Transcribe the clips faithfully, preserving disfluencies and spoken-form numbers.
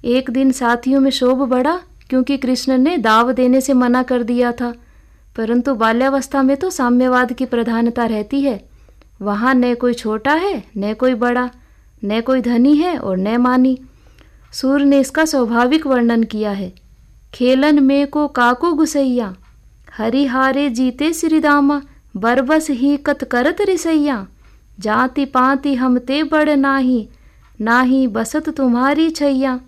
एक दिन साथियों में क्षोभ बढ़ा क्योंकि कृष्ण ने दाव देने से मना कर दिया था, परंतु बाल्यावस्था में तो साम्यवाद की प्रधानता रहती है। वहाँ न कोई छोटा है न कोई बड़ा, न कोई धनी है और न मानी। सूर ने इसका स्वाभाविक वर्णन किया है। खेलन में को काको गुसैया, हरिहारे जीते श्रीदामा, बरबस ही कत करत रिसैया, जाति पाति हम ते बड़ नाही, नाही बसत तुम्हारी छैया,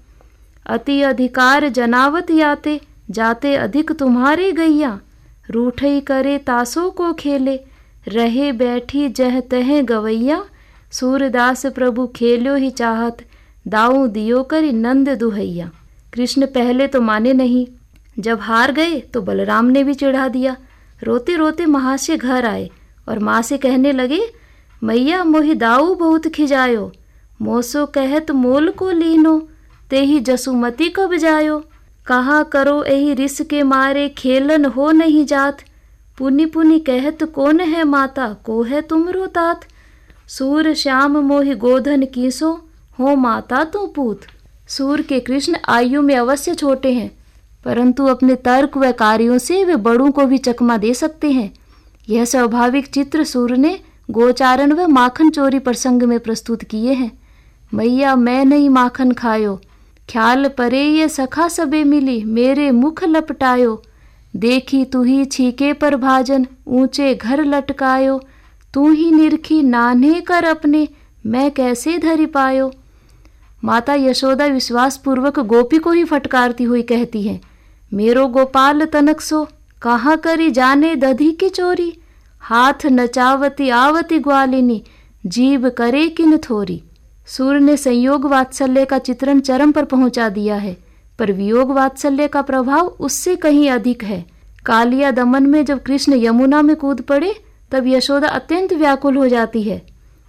अति अधिकार जनावत याते, जाते अधिक तुम्हारे गैया, रूठई करे तासों को खेले, रहे बैठी जह तह गवैया, सूरदास प्रभु खेलो ही चाहत, दाऊ दियो करी नंद दुहैया। कृष्ण पहले तो माने नहीं, जब हार गए तो बलराम ने भी चिढ़ा दिया। रोते रोते महाशय घर आए और माँ से कहने लगे, मैया मोहि दाऊ बहुत खिजायो, मोसो कहत मोल को लीनो, ते ही जसुमती कब जायो, कहा करो एही रिस के मारे, खेलन हो नहीं जात, पुनि पुनि कहत कौन है माता, को है तुमरो तात, सूर श्याम मोहि गोधन कीसो, हो माता तू पूत। सूर के कृष्ण आयु में अवश्य छोटे हैं, परंतु अपने तर्क व कार्यों से वे बड़ों को भी चकमा दे सकते हैं। यह स्वाभाविक चित्र सूर ने गोचारण व माखन चोरी प्रसंग में प्रस्तुत किए हैं। मैया मैं नहीं माखन खायो, ख्याल परे ये सखा सबे मिली, मेरे मुख लपटायो, देखी तू ही छीके पर भाजन, ऊंचे घर लटकायो, तू ही निरखी नान्हे कर अपने, मैं कैसे धरि पायो। माता यशोदा विश्वास पूर्वक गोपी को ही फटकारती हुई कहती है, मेरो गोपाल तनक सो, कहाँ करी जाने दधी की चोरी, हाथ नचावती आवती ग्वालिनी, जीभ करे किन थोरी। सूर ने संयोग वात्सल्य का चित्रण चरम पर पहुंचा दिया है, पर वियोग वात्सल्य का प्रभाव उससे कहीं अधिक है। कालिया दमन में जब कृष्ण यमुना में कूद पड़े तब यशोदा अत्यंत व्याकुल हो जाती है।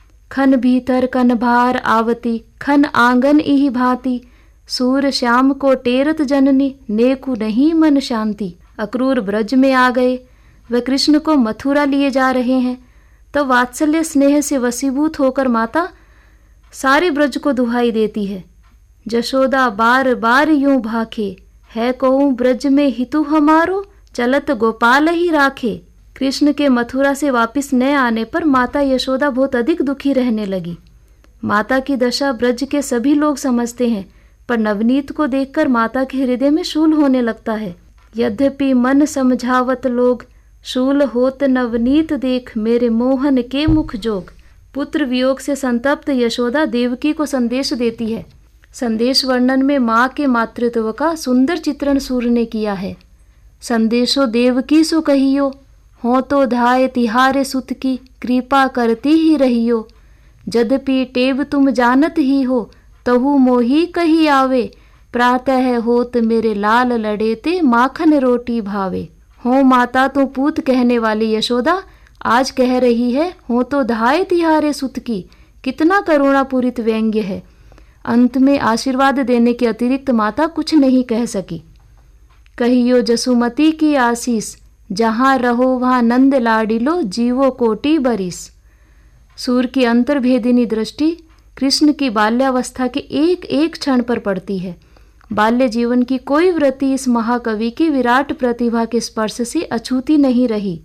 खन भीतर कन भार आवती, खन आंगन इही भांति, सूर श्याम को टेरत जननी, नेकु नहीं मन शांति। अक्रूर ब्रज में आ गए, वे कृष्ण को मथुरा लिए जा रहे हैं, तो वात्सल्य स्नेह से वशीभूत होकर माता सारे ब्रज को दुहाई देती है। जशोदा बार बार यूं भाखे, है कहूँ ब्रज में हितु हमारो, चलत गोपाल ही राखे। कृष्ण के मथुरा से वापस न आने पर माता यशोदा बहुत अधिक दुखी रहने लगी। माता की दशा ब्रज के सभी लोग समझते हैं, पर नवनीत को देखकर माता के हृदय में शूल होने लगता है। यद्यपि मन समझावत लोग, शूल होत नवनीत देख, मेरे मोहन के मुख जोग। पुत्र वियोग से संतप्त यशोदा देवकी को संदेश देती है। संदेश वर्णन में माँ के मातृत्व का सुंदर चित्रण सूर ने किया है। संदेशो देवकी सो कहियो, हो तो धाय तिहारे सुत की, कृपा करती ही रहियो, यद्यपि टेब तुम जानत ही हो, तहु मोही कही आवे, प्रातः होत मेरे लाल लड़ेते, माखन रोटी भावे। हो माता तो पूत कहने वाली यशोदा आज कह रही है, हो तो धाय तिहारे सुत की। कितना करुणापूरित व्यंग्य है। अंत में आशीर्वाद देने के अतिरिक्त माता कुछ नहीं कह सकी। कहियो जसुमती की आशीष, जहाँ रहो वहाँ नंद लाडिलो, जीवो कोटि बरिस। सूर की अंतर्भेदिनी दृष्टि कृष्ण की बाल्यावस्था के एक एक क्षण पर पड़ती है। बाल्य जीवन की कोई वृत्ति इस महाकवि की विराट प्रतिभा के स्पर्श से अछूती नहीं रही।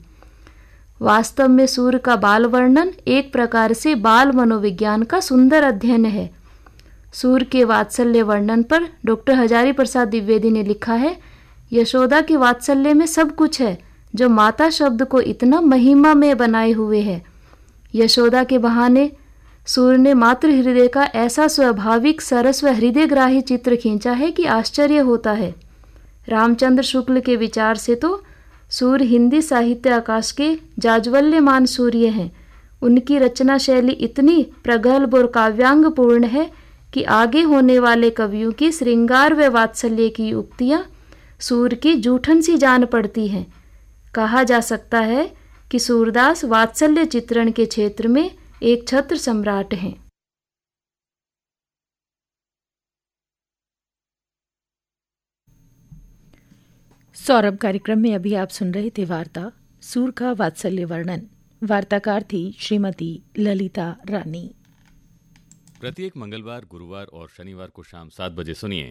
वास्तव में सूर का बाल वर्णन एक प्रकार से बाल मनोविज्ञान का सुंदर अध्ययन है। सूर के वात्सल्य वर्णन पर डॉक्टर हजारी प्रसाद द्विवेदी ने लिखा है, यशोदा के वात्सल्य में सब कुछ है जो माता शब्द को इतना महिमा में बनाए हुए है। यशोदा के बहाने सूर ने मातृ हृदय का ऐसा स्वाभाविक सरस व हृदयग्राही चित्र खींचा है कि आश्चर्य होता है। रामचंद्र शुक्ल के विचार से तो सूर हिंदी साहित्य आकाश के जाज्वल्यमान सूर्य हैं। उनकी रचना शैली इतनी प्रगल्भ और काव्यांगपूर्ण है कि आगे होने वाले कवियों की श्रृंगार व वात्सल्य की उक्तियां सूर की जूठन सी जान पड़ती हैं। कहा जा सकता है कि सूरदास वात्सल्य चित्रण के क्षेत्र में एक छत्र सम्राट हैं। सौरभ कार्यक्रम में अभी आप सुन रहे थे वार्ता सूर का वात्सल्य वर्णन। वार्ताकार थी श्रीमती ललिता रानी। प्रत्येक मंगलवार, गुरुवार और शनिवार को शाम सात बजे सुनिए